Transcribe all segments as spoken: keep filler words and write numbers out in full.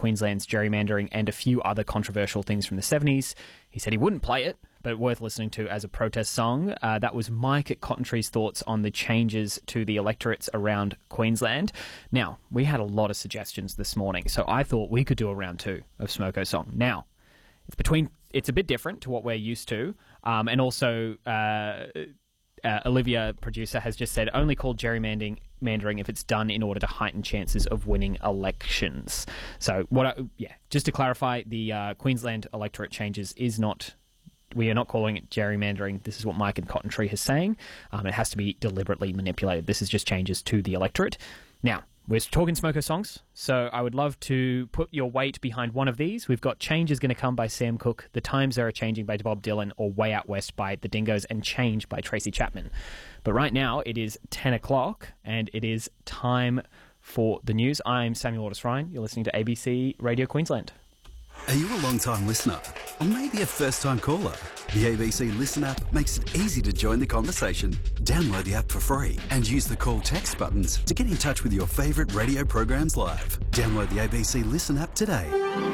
Queensland's gerrymandering and a few other controversial things from the seventies. He said he wouldn't play it, but worth listening to as a protest song. Uh, that was Mike at Cotton Tree's thoughts on the changes to the electorates around Queensland. Now, we had a lot of suggestions this morning, so I thought we could do a round two of Smoko's song. Now, it's between it's a bit different to what we're used to, um, and also uh, uh, Olivia, producer, has just said only called gerrymandering mandering if it's done in order to heighten chances of winning elections. So, what? I, yeah, just to clarify, the uh, Queensland electorate changes is not. We are not calling it gerrymandering. This is what Mike and Cotton Tree is saying. Um, it has to be deliberately manipulated. This is just changes to the electorate. Now, we're talking Smoko songs, so I would love to put your weight behind one of these. We've got Change Is Gonna Come by Sam Cooke, The Times Are Changing by Bob Dylan, or Way Out West by The Dingoes, and Change by Tracy Chapman. But right now, it is ten o'clock, and it is time for the news. I'm Samuel Otis Ryan. You're listening to A B C Radio Queensland. Are you a long-time listener? Or maybe a first-time caller? The A B C Listen app makes it easy to join the conversation. Download the app for free and use the call text buttons to get in touch with your favourite radio programs live. Download the A B C Listen app today.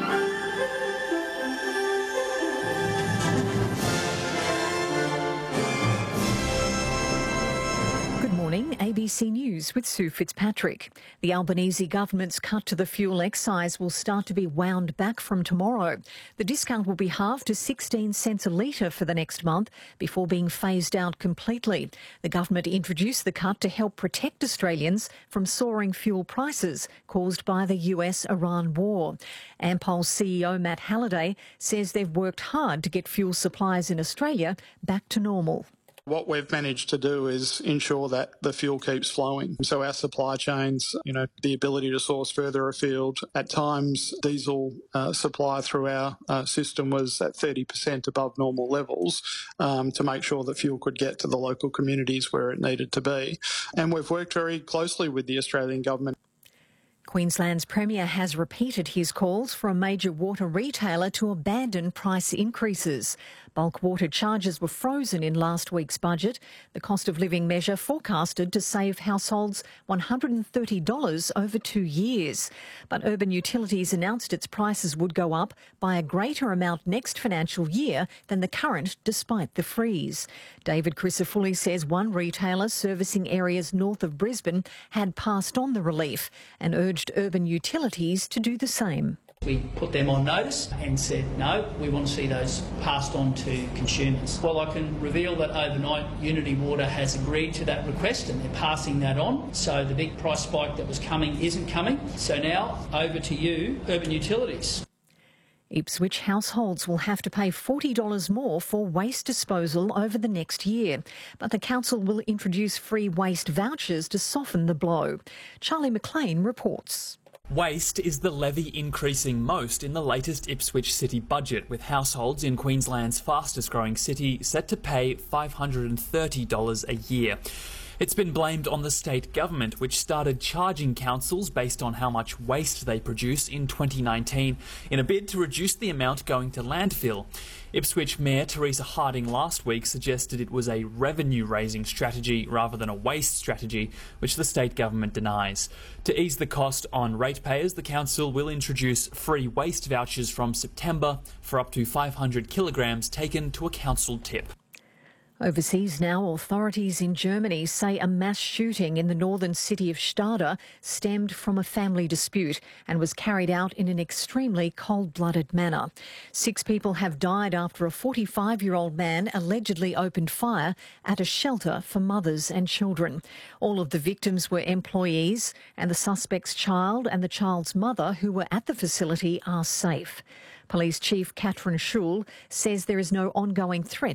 A B C News with Sue Fitzpatrick. The Albanese government's cut to the fuel excise will start to be wound back from tomorrow. The discount will be halved to sixteen cents a litre for the next month before being phased out completely. The government introduced the cut to help protect Australians from soaring fuel prices caused by the U S Iran war. Ampol's C E O Matt Halliday says they've worked hard to get fuel supplies in Australia back to normal. What we've managed to do is ensure that the fuel keeps flowing. So our supply chains, you know, the ability to source further afield. At times, diesel uh, supply through our uh, system was at thirty percent above normal levels um, to make sure that fuel could get to the local communities where it needed to be. And we've worked very closely with the Australian government. Queensland's Premier has repeated his calls for a major water retailer to abandon price increases. Bulk water charges were frozen in last week's budget. The cost of living measure forecasted to save households one hundred thirty dollars over two years. But Urban Utilities announced its prices would go up by a greater amount next financial year than the current, despite the freeze. David Crisafulli says one retailer servicing areas north of Brisbane had passed on the relief and urged Urban Utilities to do the same. We put them on notice and said, no, we want to see those passed on to consumers. Well, I can reveal that overnight Unity Water has agreed to that request and they're passing that on. So the big price spike that was coming isn't coming. So now, over to you, Urban Utilities. Ipswich households will have to pay forty dollars more for waste disposal over the next year. But the council will introduce free waste vouchers to soften the blow. Charlie McLean reports. Waste is the levy increasing most in the latest Ipswich city budget, with households in Queensland's fastest growing city set to pay five hundred thirty dollars a year. It's been blamed on the state government, which started charging councils based on how much waste they produce in twenty nineteen in a bid to reduce the amount going to landfill. Ipswich Mayor Teresa Harding last week suggested it was a revenue-raising strategy rather than a waste strategy, which the state government denies. To ease the cost on ratepayers, the council will introduce free waste vouchers from September for up to five hundred kilograms taken to a council tip. Overseas now, authorities in Germany say a mass shooting in the northern city of Stade stemmed from a family dispute and was carried out in an extremely cold-blooded manner. Six people have died after a forty-five-year-old man allegedly opened fire at a shelter for mothers and children. All of the victims were employees, and the suspect's child and the child's mother, who were at the facility, are safe. Police Chief Catherine Schul says there is no ongoing threat